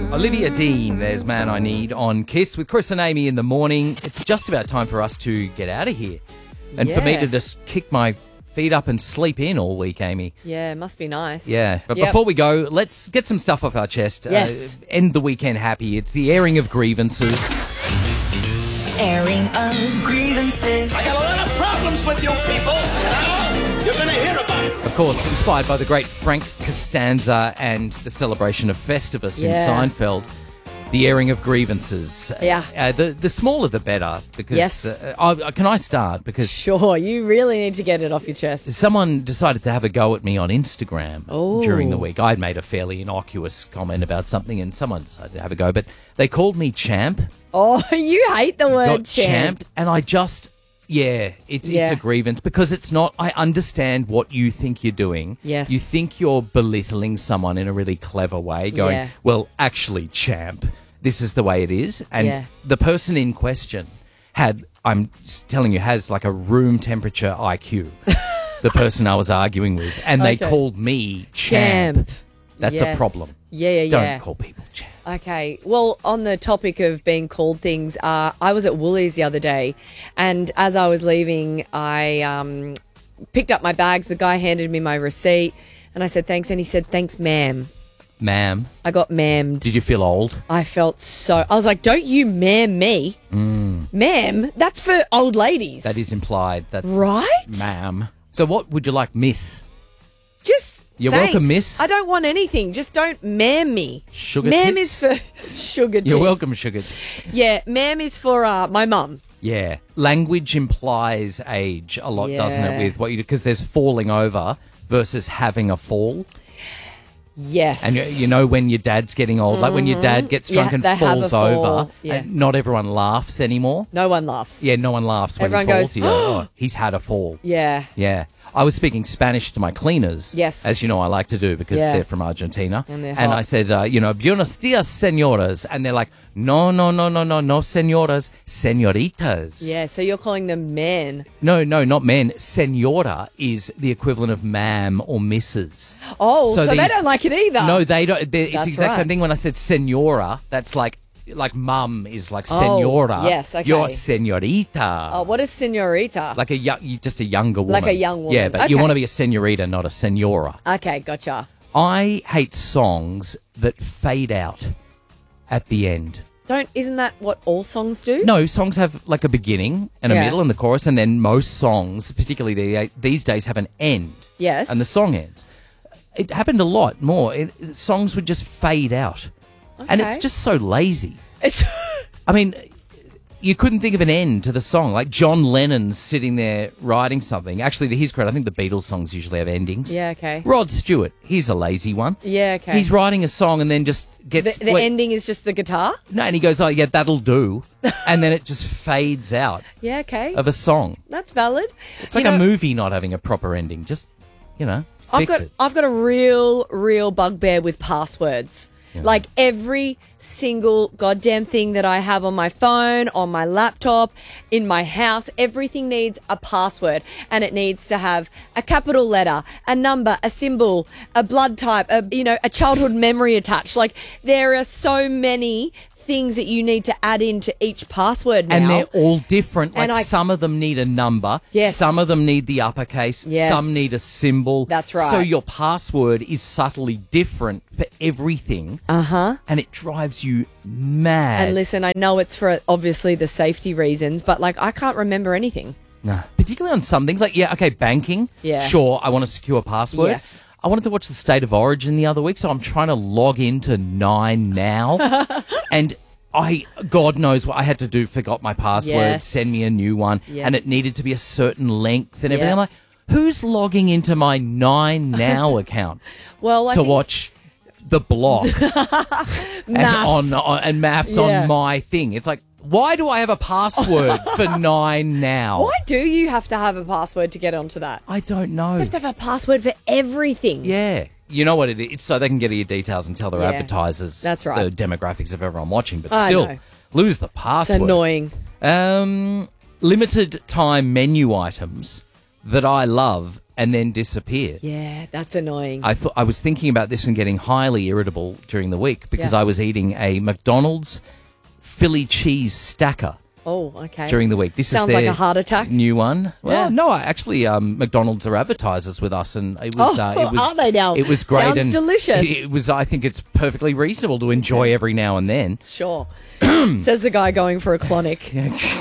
Olivia Dean, there's Man I Need on KISS with Chris and Amy in the morning. It's just about time for us to get out of here. And for me to just kick my feet up and sleep in all week, Amy. Yeah, it must be nice. Yeah, but before we go, let's get some stuff off our chest. Yes. End the weekend happy. It's the airing of grievances. Airing of grievances. I got a lot of problems with you people. You're going to hear about it. Of course, inspired by the great Frank Costanza and the celebration of Festivus in Seinfeld. The airing of grievances. Yeah. The smaller the better. Because can I start? Because Sure, you really need to get it off your chest. someone decided to have a go at me on Instagram during the week. I'd made a fairly innocuous comment about something and someone decided to have a go. But they called me champ. Oh, you hate the word Got champ. champed. And I just... it's a grievance because it's not. I understand what you think you're doing. Yes. You think you're belittling someone in a really clever way, going, well, actually, champ, this is the way it is. And the person in question I'm telling you, has like a room temperature IQ, the person I was arguing with. And they called me champ. That's a problem. Yeah. Don't call people champ. Okay. Well, on the topic of being called things, I was at Woolies the other day, and as I was leaving, I picked up my bags. The guy handed me my receipt, and I said, thanks, and he said, thanks, ma'am. Ma'am. I got ma'amed. Did you feel old? I felt so... I was like, don't you ma'am me. Ma'am? That's for old ladies. That is implied. That's right? Ma'am. So what would you like, miss? Just... You're thanks. welcome, miss. I don't want anything. Just don't ma'am me. Sugar ma'am tits? is for sugar tits. You're welcome, sugar. Yeah, ma'am is for my mum. Yeah. Language implies age a lot, doesn't it, with what you do? Because there's falling over versus having a fall. Yes. And you know when your dad's getting old, like when your dad gets drunk and they have a falls fall. over, Yeah. and not everyone laughs anymore. No one laughs. Yeah, no one laughs when Everyone he falls. goes, You go, oh, he's had a fall. Yeah. Yeah. I was speaking Spanish to my cleaners. Yes. As you know, I like to do because they're from Argentina. And they're And hot. I said, buenos dias, señoras. And they're like, no, señoras, señoritas. Yeah, so you're calling them men. No, not men. Senora is the equivalent of ma'am or missus. Oh, so they these- don't like it either. No, they don't. It's the That's exact same right. thing when I said senora. That's like mum is like senora. yes, okay. You're señorita. Oh, what is señorita? Like just a younger woman. Like a young woman. Yeah, but you Okay. want to be a señorita, not a senora. Okay, gotcha. I hate songs that fade out at the end. Isn't that what all songs do? No, songs have like a beginning and a Yeah. middle and the chorus, and then most songs, particularly these days, have an end. Yes. And the song ends. It happened a lot more. Songs would just fade out. And it's Okay. just so lazy. It's I mean, you couldn't think of an end to the song. Like John Lennon's sitting there writing something. Actually, to his credit, I think the Beatles songs usually have endings. Yeah, okay. Rod Stewart, he's a lazy one. Yeah, okay. He's writing a song and then just gets... the ending is just the guitar? No, and he goes, oh, yeah, that'll do. And then it just fades out Yeah, okay. of a song. That's valid. It's like a movie not having a proper ending. Just, fix it. I've got a real bugbear with passwords. Yeah. Like every single goddamn thing that I have on my phone, on my laptop, in my house, everything needs a password, and it needs to have a capital letter, a number, a symbol, a blood type, a childhood memory attached. Like there are so many things that you need to add into each password now. And they're all different. Like And some of them need a number. Yes. Some of them need the uppercase. Yes. Some need a symbol. That's right. So your password is subtly different for everything. Uh-huh. And it drives you mad. And listen, I know it's for obviously the safety reasons, but like I can't remember anything. No. Particularly on some things. Like, banking. Yeah. Sure, I want a secure password. Yes. I wanted to watch the State of Origin the other week, so I'm trying to log into 9 now. And God knows what I had to do, forgot my password, Yes. send me a new one, Yeah. and it needed to be a certain length and everything. Yeah. I'm like, who's logging into my 9 Now account Well, I to think watch The Block Maths. and maths Yeah. on my thing? It's like, why do I have a password for 9 Now? Why do you have to have a password to get onto that? I don't know. You have to have a password for everything. Yeah. You know what it is? It's so they can get your details and tell their Yeah. advertisers That's right. the demographics of everyone watching, but I still, know. lose the It's password. annoying. Limited time menu items that I love and then disappeared. Yeah, that's annoying. I was thinking about this and getting highly irritable during the week because I was eating a McDonald's Philly cheese stacker. Oh, okay. During the week. This Sounds is their like a heart attack. New one. Well, Yeah. no, actually, McDonald's are advertisers with us, and it was. It was are they now? It was great. Sounds and delicious. It was. I think it's perfectly reasonable to enjoy every now and then. Sure. Says the guy going for a clonic.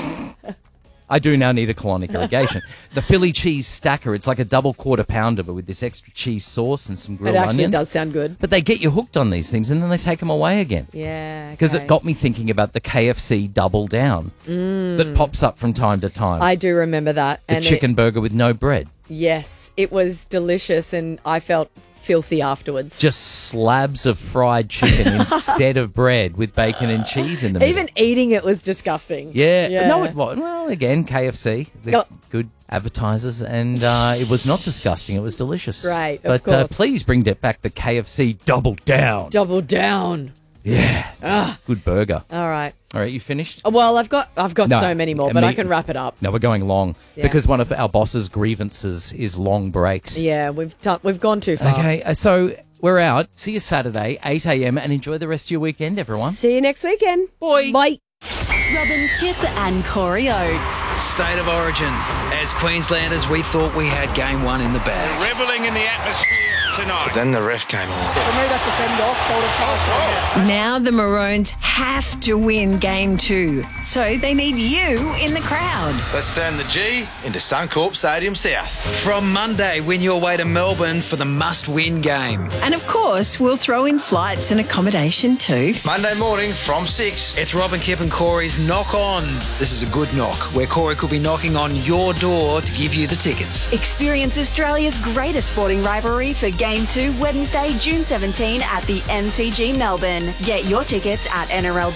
I do now need a colonic irrigation. The Philly cheese stacker, it's like a double quarter pounder, but with this extra cheese sauce and some grilled It actually onions. does sound good. But they get you hooked on these things and then they take them away again. Yeah. Because okay. it got me thinking about the KFC Double Down that pops up from time to time. I do remember that. The chicken burger with no bread. Yes, it was delicious and I felt filthy afterwards. Just slabs of fried chicken instead of bread with bacon and cheese in the middle. Even eating it was disgusting. Yeah. No, it wasn't. Well, again, KFC. They're good advertisers, and it was not disgusting. It was delicious. Right, of of course. Please bring back the KFC Double Down. Double Down. Yeah. Good burger. All right. All right, you finished? Well, I've got No, so many more, but I can wrap it up. No, we're going long Yeah. because one of our boss's grievances is long breaks. Yeah, we've gone too far. Okay, so we're out. See you Saturday, 8 a.m, and enjoy the rest of your weekend, everyone. See you next weekend. Bye. Bye. Robin, Kip and Corey Oates. State of origin. As Queenslanders, we thought we had game one in the bag. Reveling in the atmosphere tonight. But then the ref came on. For me, that's a send-off, shoulder charge. Now the Maroons have to win game 2, so they need you in the crowd. Let's turn the G into Suncorp Stadium South. From Monday, win your way to Melbourne for the must-win game. And of course, we'll throw in flights and accommodation too. Monday morning from 6. It's Robin, Kip and Corey's Knock On. This is a good knock, where Corey could be knocking on your door to give you the tickets. Experience Australia's greatest sporting rivalry for Game 2, Wednesday, June 17 at the MCG Melbourne. Get your tickets at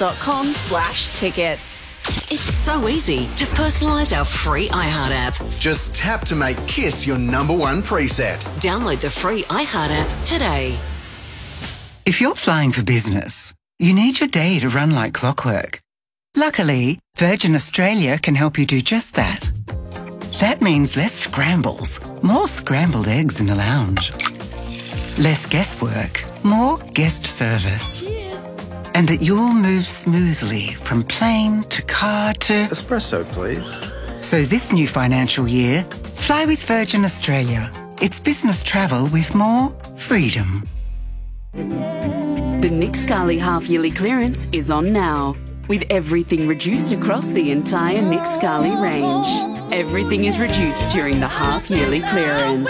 nrl.com/tickets. It's so easy to personalise our free iHeart app. Just tap to make Kiss your #1 preset. Download the free iHeart app today. If you're flying for business, you need your day to run like clockwork. Luckily, Virgin Australia can help you do just that. That means less scrambles, more scrambled eggs in the lounge. Less guesswork, more guest service. And that you'll move smoothly from plane to car to... Espresso, please. So this new financial year, fly with Virgin Australia. It's business travel with more freedom. The Nick Scali half-yearly clearance is on now, with everything reduced across the entire Nick Scali range. Everything is reduced during the half-yearly clearance.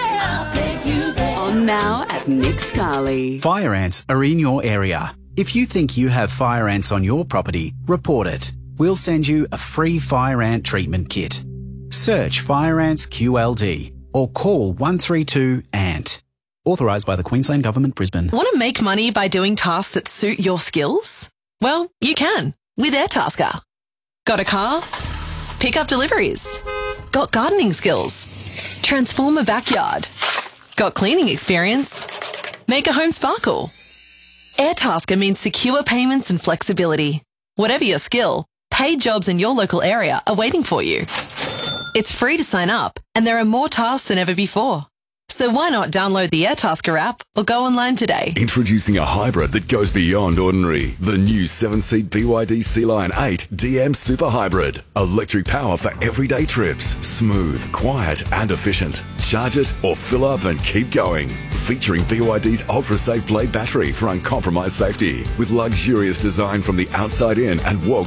On now at Nick Scali. Fire ants are in your area. If you think you have fire ants on your property, report it. We'll send you a free fire ant treatment kit. Search Fire Ants QLD or call 132-ANT. Authorised by the Queensland Government, Brisbane. Want to make money by doing tasks that suit your skills? Well, you can with Airtasker. Got a car? Pick up deliveries. Got gardening skills? Transform a backyard. Got cleaning experience? Make a home sparkle. Airtasker means secure payments and flexibility. Whatever your skill, paid jobs in your local area are waiting for you. It's free to sign up, and there are more tasks than ever before. So why not download the Airtasker app or go online today? Introducing a hybrid that goes beyond ordinary. The new 7-seat BYD Sea-Lion 8 DM Super Hybrid. Electric power for everyday trips. Smooth, quiet and efficient. Charge it or fill up and keep going. Featuring BYD's ultra-safe Blade battery for uncompromised safety. With luxurious design from the outside in and